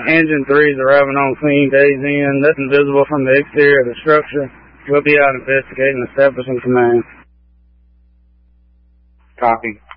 Engine 3's arriving on scene days in. Nothing visible from the exterior of the structure. We'll be out investigating, establishing command. Copy.